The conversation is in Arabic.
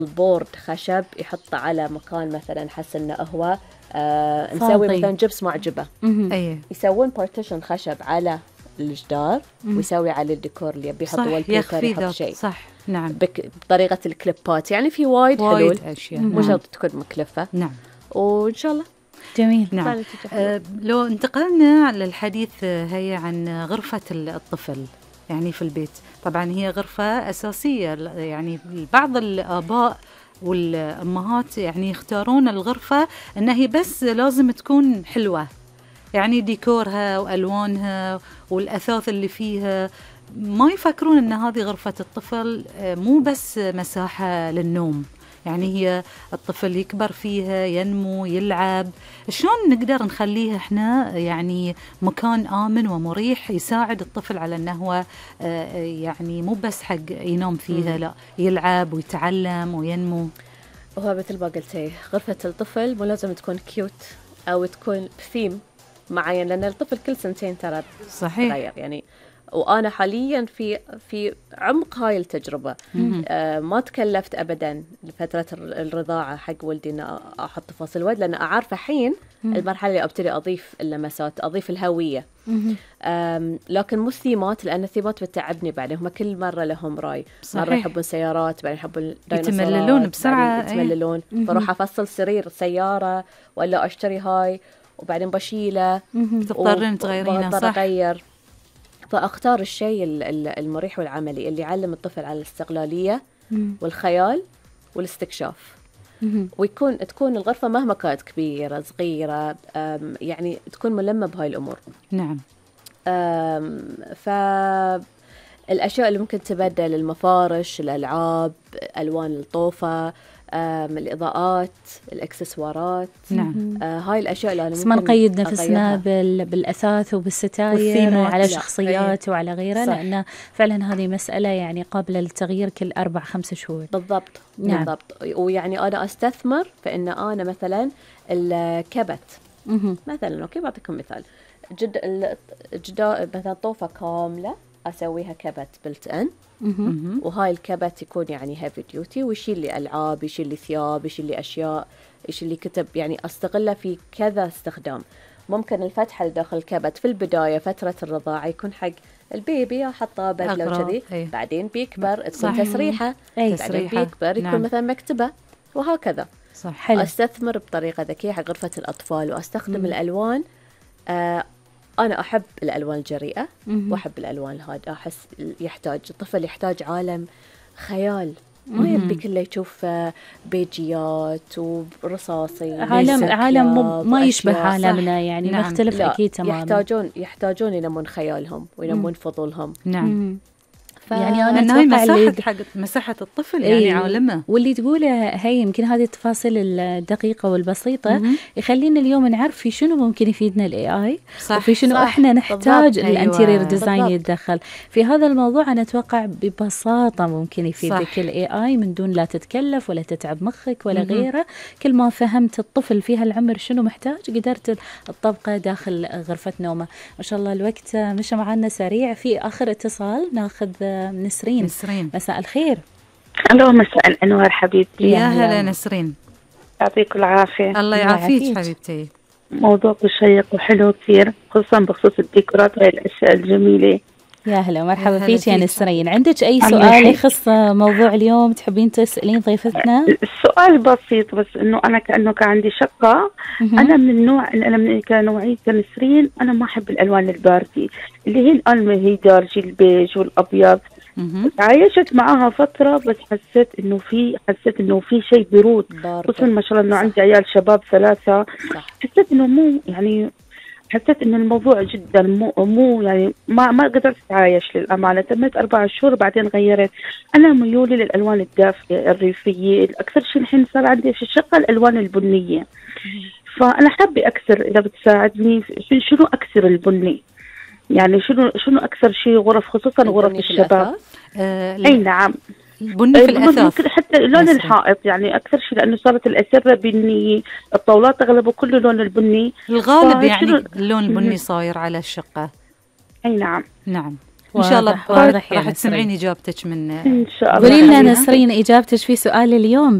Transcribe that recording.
البورد خشب يحطه على مكان مثلا حس انه هو نسوي مثلا جبس معجبه، يسوون بارتيشن خشب على الجدار ويسوي على الديكور اللي يبي يحط وول بيبر يحط شيء. صح نعم. بطريقه الكليبات، يعني في وايد حلول مو شرط تكون مكلفه. نعم وان شاء الله جميل. نعم. لو انتقلنا للحديث هي عن غرفة الطفل يعني في البيت، طبعا هي غرفة أساسية، يعني بعض الآباء والأمهات يعني يختارون الغرفة أنها هي بس لازم تكون حلوة، يعني ديكورها وألوانها والأثاث اللي فيها، ما يفكرون أن هذه غرفة الطفل مو بس مساحة للنوم، يعني هي الطفل يكبر فيها ينمو يلعب. شلون نقدر نخليها احنا يعني مكان آمن ومريح يساعد الطفل على أنه هو يعني مو بس حق ينام فيها، لا يلعب ويتعلم وينمو. وهو مثل ما قلتي غرفة الطفل مو لازم تكون كيوت أو تكون ثيم معين، لأن الطفل كل سنتين ترى صحيح تغير يعني. وأنا حاليا في عمق هاي التجربة. ما تكلفت أبدا لفترة الرضاعة حق ولدي أن أحط تفاصيل وايد، لأن أعرف الحين المرحلة اللي أبتدي أضيف اللمسات، أضيف الهوية. لكن مو الثيمات، لأن الثيمات بتتعبني بعدين. هم كل مرة لهم رأي. مرة يحبون سيارات، بعدين يحبون يتمللون بسرعة، يتمللون. فروح أفصل سرير سيارة ولا أشتري هاي وبعدين بشيله، تضطرين تغيرينه. صح. أغير. فأختار الشيء المريح والعملي اللي يعلم الطفل على الاستقلالية والخيال والاستكشاف. تكون الغرفة مهما كانت كبيرة صغيرة يعني تكون ملمة بهاي الأمور. نعم. فالأشياء اللي ممكن تبدل، المفارش، الألعاب، ألوان الطوفة، الإضاءات، الإكسسوارات. نعم. هاي الأشياء اللي بس ما نقيد نفسنا بالأثاث وبالستاير على شخصيات وعلى غيره، لأن فعلا هذه مسألة يعني قابلة للتغيير كل 4-5 شهور. بالضبط. نعم. بالضبط. ويعني أنا أستثمر فإن أنا مثلا الكبت مثلا، أوكي بعطيكم مثال، مثلا طوفة كاملة أسويها كبت بلت إن، وهاي الكبت يكون يعني هيفي ديوتي، ويشيل لي ألعاب، يشيل لي ثياب، يشيل لي أشياء، يشيل لي كتب، يعني أستغلها في كذا استخدام. ممكن الفتحة اللي داخل الكبت في البداية فترة الرضاعة يكون حق البيبي، أحطها بدلة وكذي. بعدين بيكبر تكون تسريحة، بعدين بيكبر يكون مثلا مكتبة، وهكذا. صح. حلو. أستثمر بطريقة ذكية حق غرفة الأطفال، وأستخدم الألوان. أنا أحب الألوان الجريئة وأحب الألوان الهادئة. أحس الطفل يحتاج عالم خيال، ما يبي كله يشوف بيجيات ورصاصي، عالم ما يشبه عالمنا يعني. نعم. مختلف أكيد تماما. يحتاجون ينمون خيالهم وينمون فضولهم. نعم. يعني أنا أتوقع مساحة الطفل يعني عالمه. واللي تقوله هي يمكن هذه التفاصيل الدقيقة والبسيطة يخلينا اليوم نعرف في شنو ممكن يفيدنا الاي وفي شنو احنا نحتاج الانتيرير ديزاين يتدخل في هذا الموضوع. أنا أتوقع ببساطة ممكن يفيدك الاي من دون لا تتكلف ولا تتعب مخك ولا غيره. كل ما فهمت الطفل في هالعمر شنو محتاج قدرت تطبقه داخل غرفة نومه. ما شاء الله الوقت مشى معنا سريع. في آخر اتصال ناخذ نسرين. مساء الخير. الو مساء الانوار حبيبتي. يا هلا نسرين، يعطيك العافيه. الله يعافيك حبيبتي. موضوع شيق وحلو كثير، خصوصا بخصوص الديكورات وهي الاشياء الجميله. يا هلا مرحبا فيك يا نسرين. عندك اي سؤال يخص موضوع اليوم تحبين تسالين ضيفتنا؟ السؤال بسيط، بس انه انا كان عندي شقه. انا من النوع اللي انا كنوعيه كنسرين، انا ما احب الالوان الباردة اللي هي الالمه، هي دارجي البيج والابيض. عايشت معاها فترة، بس حسيت انه في شيء برود، خصوصا ما شاء الله انه عندي عيال شباب 3. حسيت انه مو يعني حسيت انه الموضوع جدا مو يعني ما قدرت اتعايش للامانة. تميت 4 شهور بعدين غيرت. انا ميولي للالوان الدافئة الريفية. اكثر شيء الحين صار عندي في الشقة الالوان البنية، فانا حابة اكثر اذا بتساعدني شنو اكثر البني، يعني شنو اكثر شيء غرف، خصوصا غرف الشباب. اي نعم، البني في الاثاث، حتى لون الحائط يعني اكثر شيء، لانه صارت الاسره بنيه، الطاولات اغلبه كله لون البني الغالب، يعني اللون البني صاير على الشقه. اي نعم. نعم. ان شاء الله واضح راح تسمعين اجابتك من ان شاء الله. قولي لنا نسرين اجابتك في سؤال اليوم